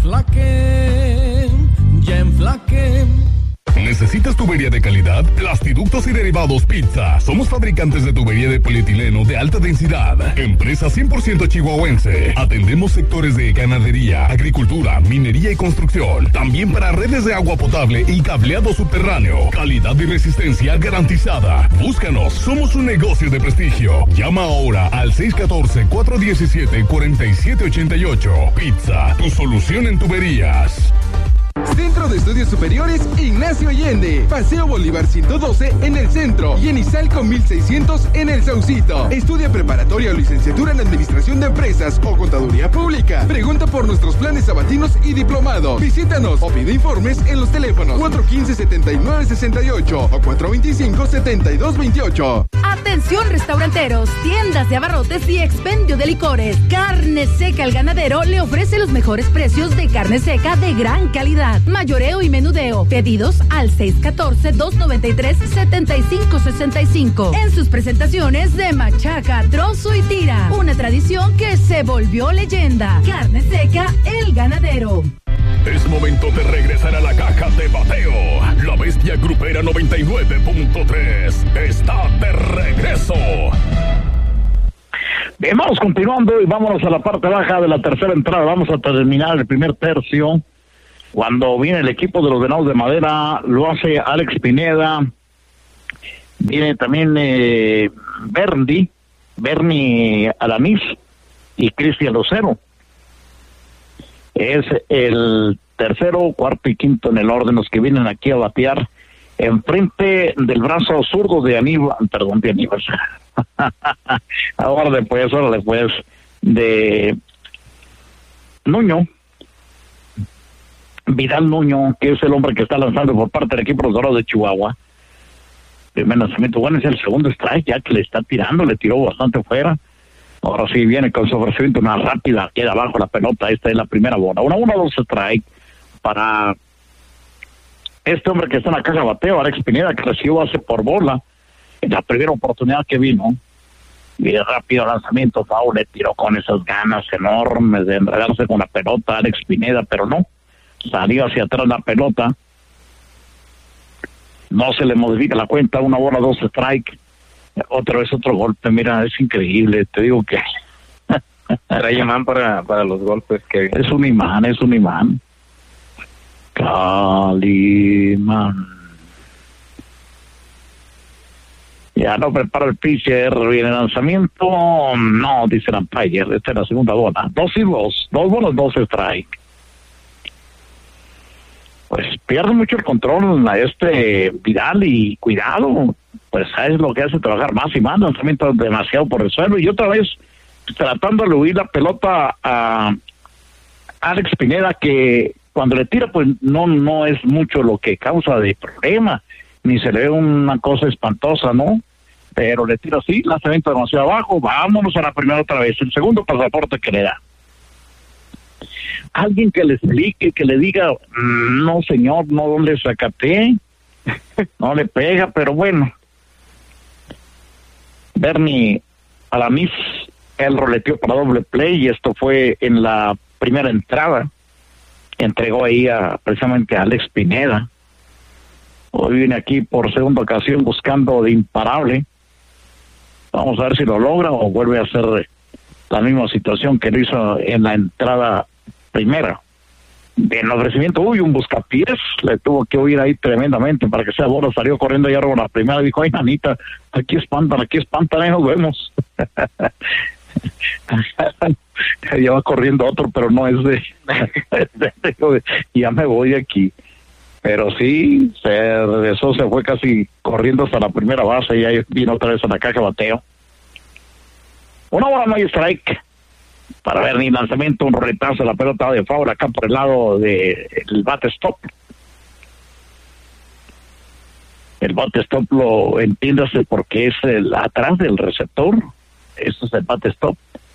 enflaqué. ¿Necesitas tubería de calidad? Plastiductos y Derivados Pizza. Somos fabricantes de tubería de polietileno de alta densidad. Empresa 100% chihuahuense. Atendemos sectores de ganadería, agricultura, minería y construcción. También para redes de agua potable y cableado subterráneo. Calidad y resistencia garantizada. Búscanos. Somos un negocio de prestigio. Llama ahora al 614-417-4788. Pizza, tu solución en tuberías. Centro de Estudios Superiores Ignacio Allende, Paseo Bolívar 112 en el centro y en Izalco 1600 en el Saucito. Estudia preparatoria o licenciatura en Administración de Empresas o Contaduría Pública. Pregunta por nuestros planes sabatinos y diplomado. Visítanos o pide informes en los teléfonos 415-7968 o 425-7228. Atención restauranteros, tiendas de abarrotes y expendio de licores. Carne Seca El Ganadero le ofrece los mejores precios de carne seca de gran calidad. Mayoreo y menudeo. Pedidos al 614-293-7565. En sus presentaciones de machaca, trozo y tira. Una tradición que se volvió leyenda. Carne Seca El Ganadero. Es momento de regresar a la caja de bateo. La bestia grupera 99.3 está de regreso. Bien, vamos continuando y vámonos a la parte baja de la tercera entrada. Vamos a terminar el primer tercio. Cuando viene el equipo de los Venados de Madera, lo hace Alex Pineda. Viene también Bernie Alanís y Cristian Lucero. Es el tercero, cuarto y quinto en el orden los que vienen aquí a batear enfrente del brazo zurdo de Aníbal. Ahora después, de Nuño. Vidal Nuño, que es el hombre que está lanzando por parte del equipo de los Dorados de Chihuahua. Primer lanzamiento, bueno, es el segundo strike, ya que le está tirando, le tiró bastante fuera. Ahora sí viene con su ofrecimiento más rápida, queda abajo la pelota, esta es la primera bola. 1-2 strike para este hombre que está en la caja de bateo, Alex Pineda, que recibió base por bola en la primera oportunidad que vino. Y de rápido lanzamiento, foul, le tiró con esas ganas enormes de enredarse con la pelota Alex Pineda, pero no. Salió hacia atrás la pelota, no se le modifica la cuenta, 1-2 strike, otra vez otro golpe. Mira, es increíble, te digo que trae imán para los golpes, que es un imán. Calimán. Ya no prepara el pitcher, viene el lanzamiento, no, dice el umpire, esta es la segunda bola, 2 bolas, 2 strike. Pues pierde mucho el control a Vidal y cuidado, pues es lo que hace trabajar más y más, lanzamiento demasiado por el suelo y otra vez tratando de huir la pelota a Alex Pineda, que cuando le tira pues no es mucho lo que causa de problema, ni se le ve una cosa espantosa, ¿no? Pero le tira así, lanzamiento demasiado abajo, vámonos a la primera otra vez, el segundo pasaporte que le da. Alguien que le explique, que le diga, no señor, no le sacaté, no le pega, pero bueno. Bernie Alanís, él roleteó para doble play y esto fue en la primera entrada. Entregó ahí precisamente a Alex Pineda. Hoy viene aquí por segunda ocasión buscando de imparable. Vamos a ver si lo logra o vuelve a hacer la misma situación que lo hizo en la entrada primera. En el ofrecimiento, un buscapiés, le tuvo que huir ahí tremendamente para que sea bola, salió corriendo allá por la primera, dijo, ay, nanita, aquí espantan, ahí nos vemos. Ya va corriendo otro, pero no es de ya me voy de aquí. Pero sí, se regresó, se fue casi corriendo hasta la primera base y ahí vino otra vez a la caja de bateo. 1 bola, no hay strike para ver ni lanzamiento, un retazo, la pelota de foul acá por el lado del bate stop. El bate stop lo entiéndase porque es atrás del receptor, eso es el bate stop.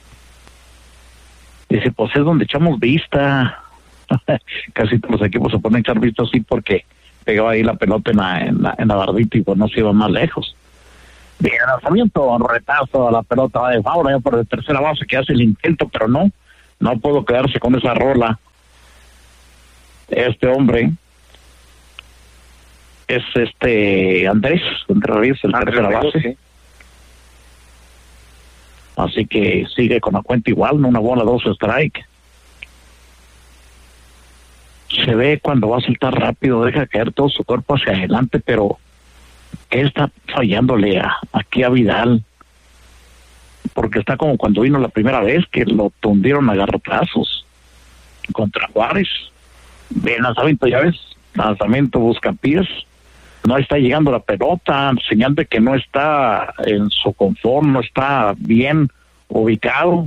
Dice, pues es donde echamos vista. Casi todos los equipos se ponen a echar vista así porque pegaba ahí la pelota en la bardita y pues no se iba más lejos. Bien, lanzamiento, retazo a la pelota de foul ya por la tercera base, que hace el intento, pero no puedo quedarse con esa rola Este hombre es Andrés Ríos, el tercera base. Sí. Así que sigue con la cuenta igual, ¿no? 1-2 strike. Se ve cuando va a soltar rápido, deja caer todo su cuerpo hacia adelante, pero él está fallándole aquí a Vidal, porque está como cuando vino la primera vez que lo tundieron a garrotazos contra Juárez. Bien, lanzamiento, ya ves, lanzamiento buscapiés, no está llegando la pelota, señal de que no está en su confort, no está bien ubicado.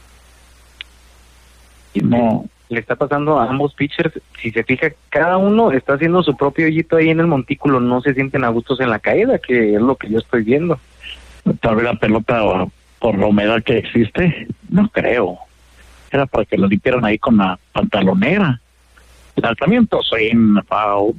Y no le está pasando a ambos pitchers. Si se fija, cada uno está haciendo su propio hoyito ahí en el montículo, no se sienten a gustos en la caída, que es lo que yo estoy viendo. Tal vez la pelota, por la humedad que existe, no creo. Era para que lo limpiaran ahí con la pantalonera. Lanzamiento sin foul.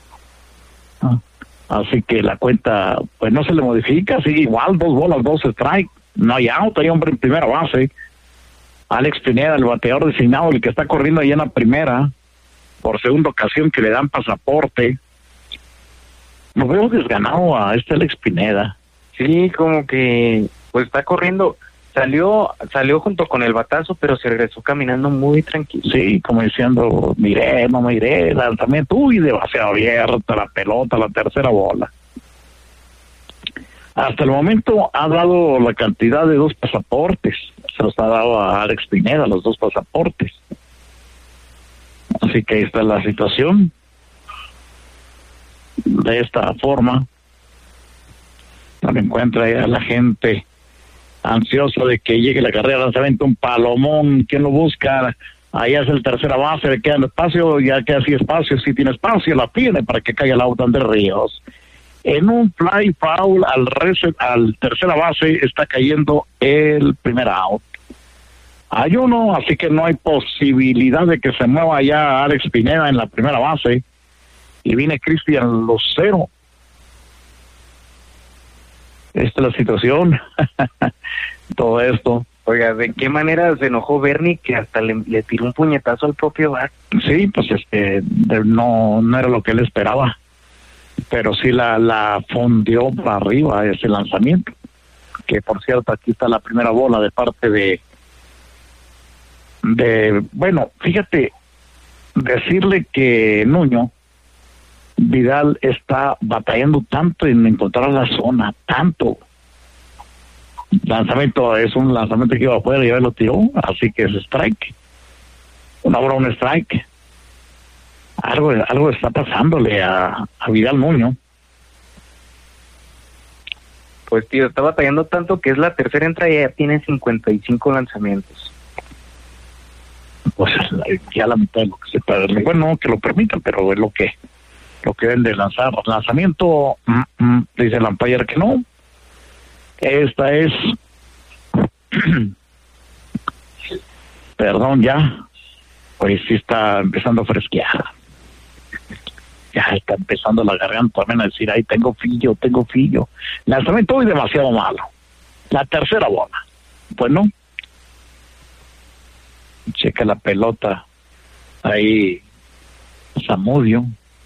Así que la cuenta, pues no se le modifica, sigue igual, 2 bolas, 2 strike. No hay out, hay hombre en primera base. Alex Pineda, el bateador designado, el que está corriendo ahí en la primera, por segunda ocasión que le dan pasaporte. Lo veo desganado a Alex Pineda. Sí, como que pues está corriendo, salió junto con el batazo, pero se regresó caminando muy tranquilo. Sí, como diciendo, miré, no me iré, lanzamiento, uy, demasiado abierta la pelota, la tercera bola. Hasta el momento ha dado la cantidad de 2 pasaportes, se los ha dado a Alex Pineda, los 2 pasaportes. Así que ahí está la situación. De esta forma, no encuentra ya la gente ansiosa de que llegue la carrera de lanzamiento, un palomón, ¿quién lo busca? Ahí es el tercera base, le queda el espacio, ya queda así espacio, si tiene espacio, la pide para que caiga el out de Ríos. En un fly foul al tercera base está cayendo el primer out. Hay uno, así que no hay posibilidad de que se mueva ya Alex Pineda en la primera base. Y viene Cristian Lucero. Esta es la situación. Todo esto. Oiga, ¿de qué manera se enojó Bernie que hasta le tiró un puñetazo al propio bat? Sí, pues no era lo que él esperaba. Pero sí la fundió para arriba ese lanzamiento. Que por cierto, aquí está la primera bola de parte de bueno, fíjate, decirle que Nuño Vidal está batallando tanto en encontrar la zona, tanto. Lanzamiento es un lanzamiento que iba afuera y ya lo tiró, así que es strike. Una bola, un strike. Algo está pasándole a Vidal Nuño. Pues tío, está batallando tanto que es la tercera entrada y ya tiene 55 lanzamientos. Pues ya la mitad de lo que se puede. Bueno, que lo permitan, pero es lo que deben de lanzar. Lanzamiento, dice el umpire que no. Esta es perdón, ya pues sí está empezando a fresquear. Ya está empezando la garganta también a decir, ahí tengo fillo. Lanzamiento hoy demasiado malo. La tercera bola. Pues no. Checa la pelota. Ahí Zamudio.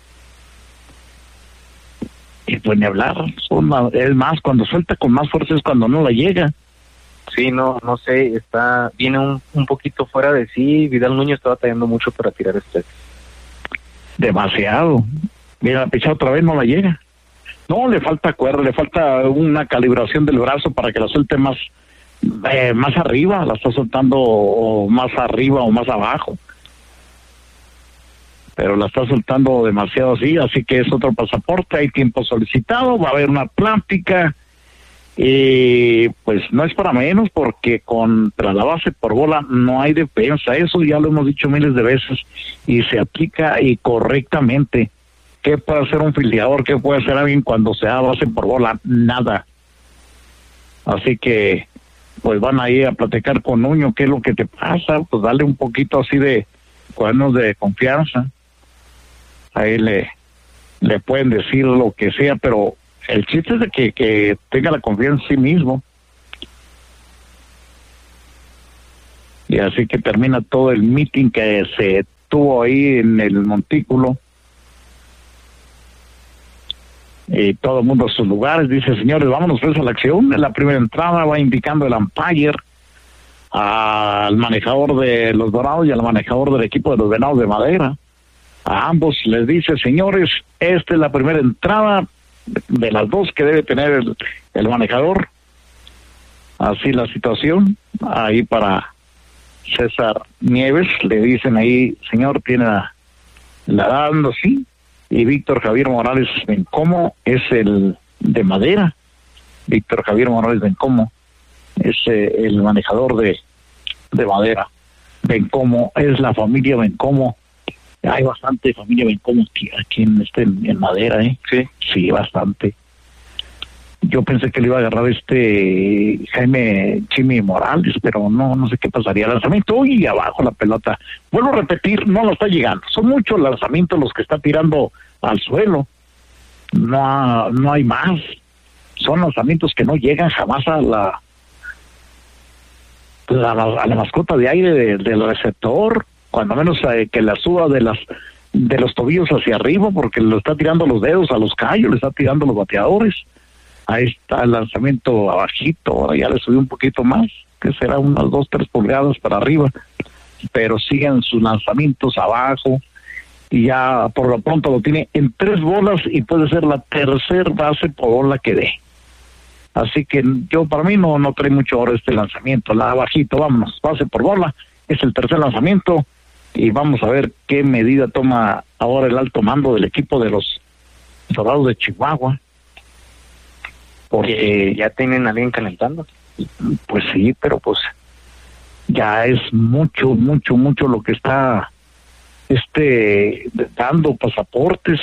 Y pues ni hablar. Es más, cuando suelta con más fuerza es cuando no la llega. Sí, no sé, viene un poquito fuera de sí. Vidal Nuño está batallando mucho para tirar demasiado. Mira, la picha otra vez no la llega. No, le falta cuerda, le falta una calibración del brazo para que la suelte más arriba, la está soltando o más arriba o más abajo. Pero la está soltando demasiado así que es otro pasaporte, hay tiempo solicitado, va a haber una plática. Pues no es para menos porque contra la base por bola no hay defensa, eso ya lo hemos dicho miles de veces y se aplica y correctamente. ¿Qué puede hacer un filiador? ¿Qué puede hacer alguien cuando se da base por bola? Nada. Así que pues van ahí a platicar con Nuño, ¿qué es lo que te pasa? Pues dale un poquito así de cuadernos de confianza. Ahí le pueden decir lo que sea, pero el chiste es de que tenga la confianza en sí mismo. Y así que termina todo el meeting que se estuvo ahí en el montículo. Y todo el mundo a sus lugares. Dice, señores, vámonos pues a la acción. En la primera entrada va indicando el umpire al manejador de los Dorados y al manejador del equipo de los Venados de Madera. A ambos les dice, señores, esta es la primera entrada de las dos que debe tener el manejador. Así la situación. Ahí para César Nieves le dicen ahí, señor, tiene la dando, sí. Y Víctor Javier Morales Bencomo es el de Madera. Víctor Javier Morales Bencomo es el manejador de Madera. Bencomo es la familia Bencomo. Hay bastante familia Bencomo aquí en Madera, ¿eh? Sí, bastante. Yo pensé que le iba a agarrar Jaime Chimi Morales, pero no sé qué pasaría. Lanzamiento y abajo la pelota. Vuelvo a repetir, no lo está llegando. Son muchos lanzamientos los que está tirando al suelo. No hay más. Son lanzamientos que no llegan jamás a la mascota de aire del receptor, cuando menos que la suba de los tobillos hacia arriba, porque le está tirando los dedos a los callos, le está tirando los bateadores. Ahí está el lanzamiento abajito, ya le subió un poquito más, que será unas 2-3 pulgadas para arriba, pero siguen sus lanzamientos abajo, y ya por lo pronto lo tiene en 3 bolas y puede ser la tercera base por bola que dé. Así que para mí no trae mucho oro este lanzamiento, la abajito, vámonos, base por bola, es el tercer lanzamiento, y vamos a ver qué medida toma ahora el alto mando del equipo de los Dorados de Chihuahua. Porque ya tienen a alguien calentando. Pues sí, pero pues ya es mucho lo que está dando pasaportes.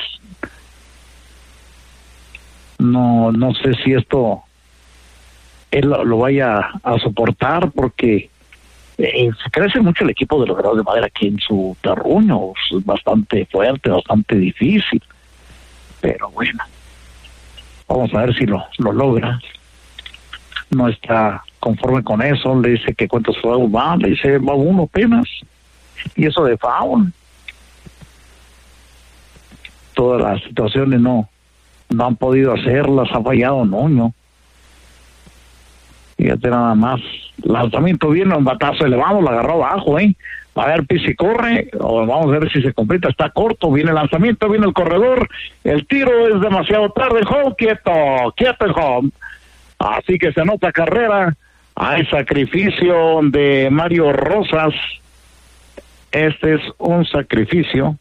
No sé si esto él lo vaya a soportar, porque se crece mucho el equipo de los Dorados de Madera aquí en su terruño. Es bastante fuerte, bastante difícil, pero bueno, vamos a ver si lo logra. No está conforme con eso, le dice que cuántos fouls va, le dice va uno apenas, y eso de foul. Todas las situaciones no han podido hacerlas, ha fallado Nuño. Fíjate nada más, lanzamiento viene, un batazo elevado, lo agarró abajo, a ver, pisa y corre, o vamos a ver si se completa, está corto, viene el lanzamiento, viene el corredor, el tiro es demasiado tarde, home, quieto el home, así que se anota carrera. Hay sacrificio de Mario Rosas, este es un sacrificio,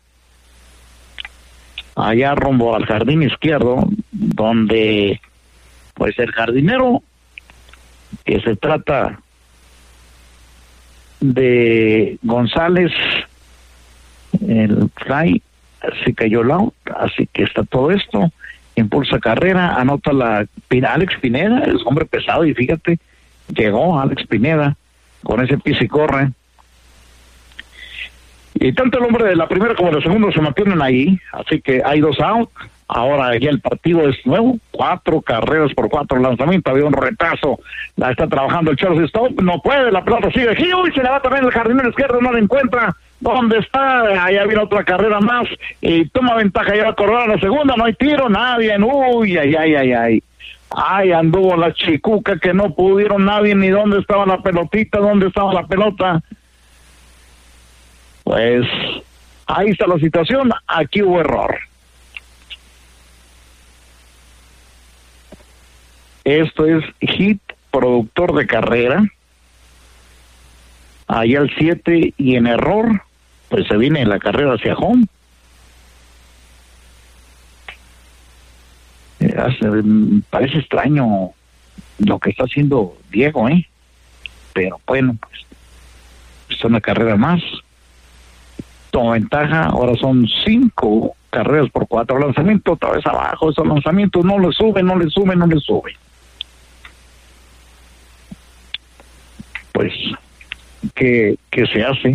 allá rumbo al jardín izquierdo, donde pues el jardinero, que se trata de González, el fly, se cayó el out, así que está todo esto, impulsa carrera, anota Alex Pineda, es hombre pesado, y fíjate, llegó Alex Pineda con ese pisa y corre, y tanto el hombre de la primera como de la segunda se mantienen ahí, así que hay 2 out. Ahora ya el partido es nuevo, 4 carreras por 4 lanzamientos, había un retazo, la está trabajando el shortstop, no puede, la pelota sigue, y se la va también el jardinero izquierdo, no la encuentra, ¿dónde está? Allá viene otra carrera más, y toma ventaja, ya va a correr a la segunda, no hay tiro, nadie, ay, anduvo la chicuca que no pudieron nadie, ni dónde estaba la pelotita, dónde estaba la pelota. Pues ahí está la situación, aquí hubo error. Esto es hit, productor de carrera, allá el 7, y en error, pues se viene la carrera hacia home. Parece extraño lo que está haciendo Diego, pero bueno, pues es una carrera más. Toma ventaja, ahora son 5 carreras por 4 lanzamientos, otra vez abajo, esos lanzamientos no le suben. Pues, ¿qué se hace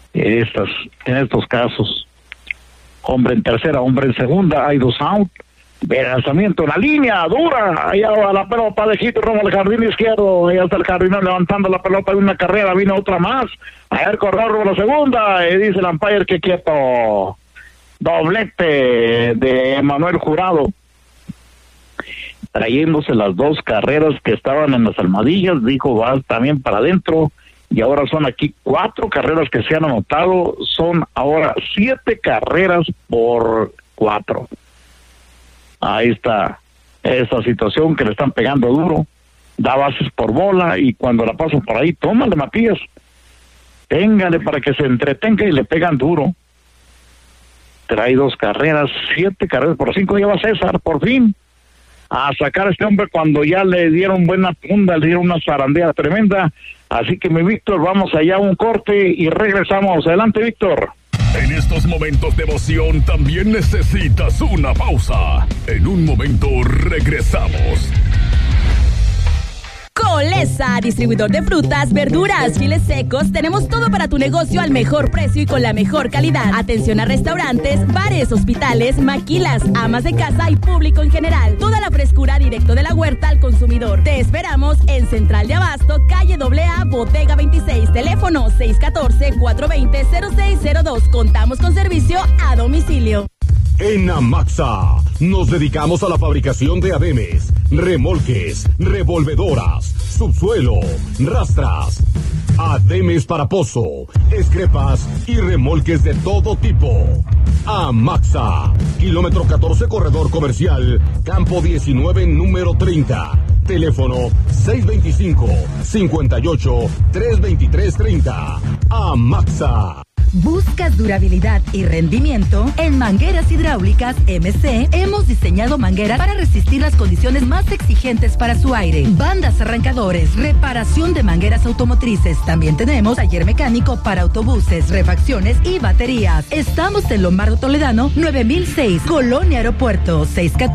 en estos casos? Hombre en tercera, hombre en segunda, hay 2 out, Bien, lanzamiento en la línea, dura, allá va la pelota de Hito rumbo al jardín izquierdo, allá está el jardinero levantando la pelota de una carrera, vino otra más, allá el corredor rumbo a la segunda, y dice el umpire que quieto, doblete de Manuel Jurado, trayéndose las dos carreras que estaban en las almohadillas, dijo va también para adentro, y ahora son aquí 4 carreras que se han anotado, son ahora 7 carreras por 4. Ahí está esa situación que le están pegando duro, da bases por bola y cuando la pasan por ahí, tómale Matías, téngale para que se entretenga y le pegan duro. Trae 2 carreras, 7 carreras por 5, ya va César, por fin, a sacar a este hombre cuando ya le dieron buena funda, le dieron una zarandea tremenda. Así que mi Víctor, vamos allá a un corte y regresamos. Adelante, Víctor. En estos momentos de emoción también necesitas una pausa. En un momento regresamos. Colesa, distribuidor de frutas, verduras, chiles secos, tenemos todo para tu negocio al mejor precio y con la mejor calidad. Atención a restaurantes, bares, hospitales, maquilas, amas de casa y público en general. Toda la frescura directo de la huerta al consumidor. Te esperamos en Central de Abasto, calle AA, Bodega 26, teléfono 614-420-0602. Contamos con servicio a domicilio. En Amaxa nos dedicamos a la fabricación de ademes, remolques, revolvedoras, subsuelo, rastras, ademes para pozo, escrepas y remolques de todo tipo. Amaxa, kilómetro 14, corredor comercial, campo 19, número 30. Teléfono 625-58-32330. Amaxa. ¿Buscas durabilidad y rendimiento? En Mangueras Hidráulicas MC hemos diseñado mangueras para resistir las condiciones más exigentes para su aire. Bandas arrancadores, reparación de mangueras automotrices. También tenemos taller mecánico para autobuses, refacciones y baterías. Estamos en Lombardo Toledano, 9006, Colonia Aeropuerto,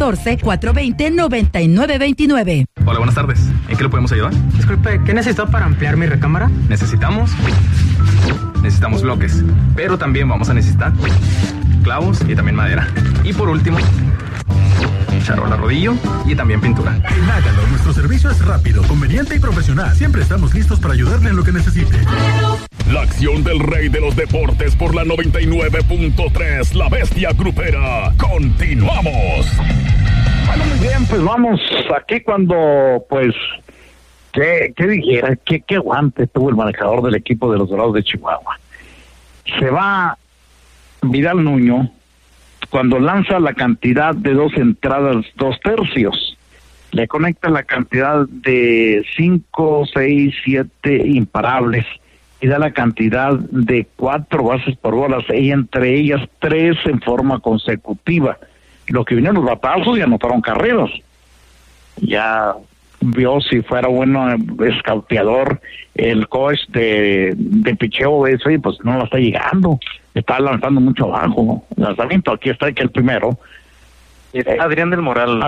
614-420-9929. Hola, buenas tardes. ¿En qué le podemos ayudar? Disculpe, ¿qué necesito para ampliar mi recámara? Necesitamos bloques, pero también vamos a necesitar clavos y también madera. Y por último, charola rodillo y también pintura. En Hágalo, nuestro servicio es rápido, conveniente y profesional. Siempre estamos listos para ayudarle en lo que necesite. La acción del rey de los deportes por la 99.3, La Bestia Grupera. Continuamos. Bueno, muy bien, pues vamos aquí cuando, pues, ¿qué dijera? ¿Qué guante tuvo el manejador del equipo de los Dorados de Chihuahua? Se va Vidal Nuño cuando lanza la cantidad de 2 entradas, 2 tercios. Le conecta la cantidad de 5, 6, 7 imparables y da la cantidad de 4 bases por bolas y entre ellas 3 en forma consecutiva. Lo que vinieron los batazos y anotaron carreras. Ya vio si fuera bueno escauteador el coach de picheo de eso y pues no la está llegando, está lanzando mucho abajo, ¿no? El lanzamiento aquí está que el primero Adrián del Moral,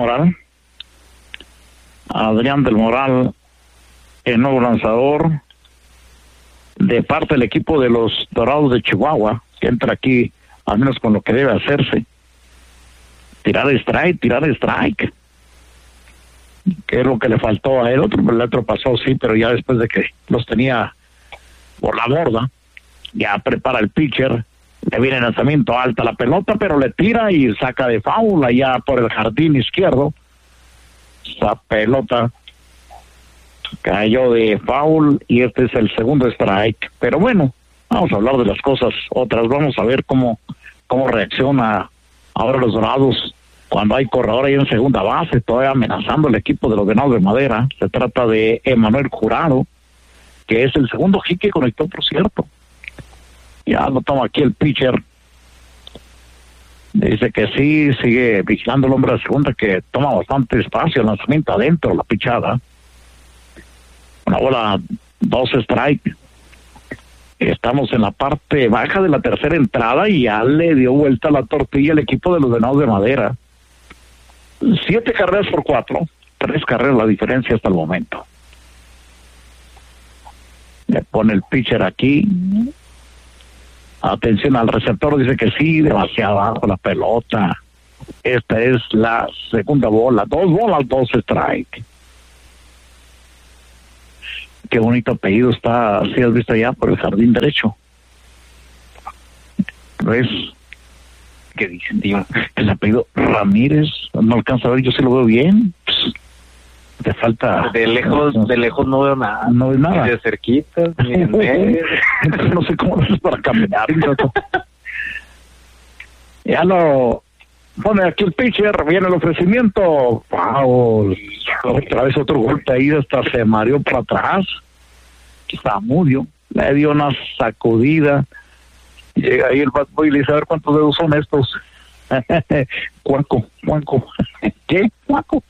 el nuevo lanzador de parte del equipo de los Dorados de Chihuahua, que entra aquí al menos con lo que debe hacerse, tirar strike, que es lo que le faltó a él. El otro pasó, sí, pero ya después de que los tenía por la borda, ya prepara el pitcher, le viene el lanzamiento alta la pelota, pero le tira y saca de foul allá por el jardín izquierdo. Esa pelota cayó de foul y este es el segundo strike. Pero bueno, vamos a hablar de las cosas otras, vamos a ver cómo reacciona ahora los Dorados cuando hay corredor ahí en segunda base, todavía amenazando el equipo de los Venados de Madera. Se trata de Emanuel Jurado, que es el segundo hit que conectó, por cierto. Ya lo toma aquí el pitcher. Dice que sí, sigue vigilando el hombre de segunda, que toma bastante espacio, el lanzamiento adentro, la pichada. Una bola, 2 strike. Estamos en la parte baja de la tercera entrada y ya le dio vuelta la tortilla el equipo de los Venados de Madera. 7 carreras por 4, 3 carreras la diferencia hasta el momento. Le pone el pitcher aquí. Atención al receptor, dice que sí, demasiado abajo la pelota. Esta es la segunda bola. 2 bolas, 2 strike. Qué bonito apellido está, si has visto allá por el jardín derecho. ¿Ves? ¿Qué dicen, tío? El apellido Ramírez, no alcanza a ver, yo sí lo veo bien. Te falta... De lejos no veo nada. No ves nada. Ni de cerquitas, ni en medio. Entonces no sé cómo lo haces para caminar. Ya lo... Pone aquí el pitcher, viene el ofrecimiento. Wow, otra vez otro golpe ahí, hasta se mareó para atrás. Está mudio, le dio una sacudida. Llega ahí el bat boy y le dice, a ver cuántos dedos son estos. Cuaco. ¿Qué? Cuaco.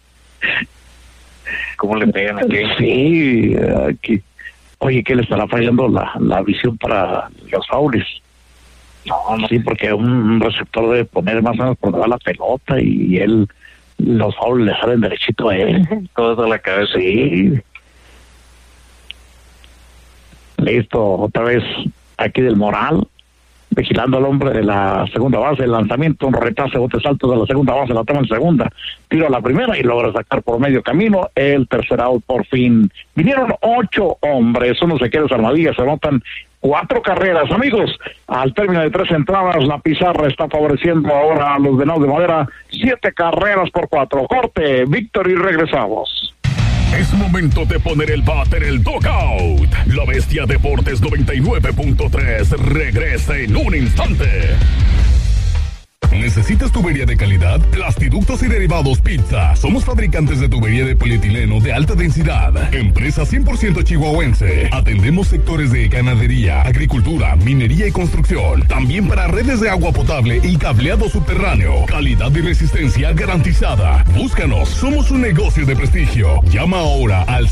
¿Cómo le pegan aquí? Sí, aquí. Oye, ¿qué le estará fallando la visión para los faules? No, sí, porque un receptor debe poner más o menos por donde va la pelota y él, los faules le salen derechito a él. Todo a la cabeza. Sí. Listo, otra vez aquí del Moral, vigilando al hombre de la segunda base, el lanzamiento, un retraso, bote salto de la segunda base, la toma en segunda, tiro a la primera y logra sacar por medio camino el tercer out por fin. Vinieron 8 hombres, uno se queda desarmadilla, se anotan 4 carreras, amigos. Al término de 3 entradas, la pizarra está favoreciendo ahora a los Venados de Madera, 7 carreras por 4. Corte, Víctor, y regresamos. Es momento de poner el bat en el dugout. La Bestia Deportes 99.3 regresa en un instante. ¿Necesitas tubería de calidad? Plastiductos y Derivados Pizza. Somos fabricantes de tubería de polietileno de alta densidad. Empresa 100% chihuahuense. Atendemos sectores de ganadería, agricultura, minería y construcción. También para redes de agua potable y cableado subterráneo. Calidad y resistencia garantizada. Búscanos. Somos un negocio de prestigio. Llama ahora al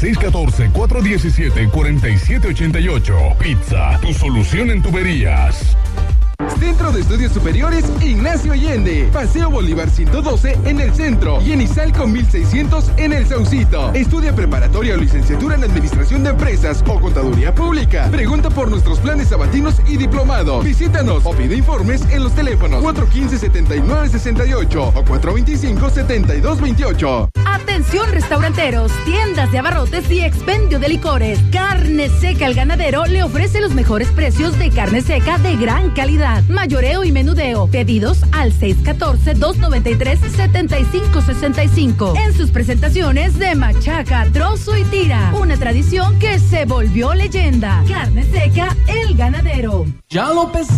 614-417-4788. Pizza, tu solución en tuberías. Centro de Estudios Superiores Ignacio Allende, Paseo Bolívar 112 en el centro y en Izalco 1600 en el Saucito. Estudia preparatoria o licenciatura en Administración de Empresas o Contaduría Pública. Pregunta por nuestros planes sabatinos y diplomados. Visítanos o pide informes en los teléfonos 415-7968 o 425-7228. Atención restauranteros, tiendas de abarrotes y expendio de licores. Carne Seca El Ganadero le ofrece los mejores precios de carne seca de gran calidad. Mayoreo y menudeo. Pedidos al 614-293-7565. En sus presentaciones de machaca, trozo y tira. Una tradición que se volvió leyenda. Carne Seca El Ganadero. Ya lo pensé.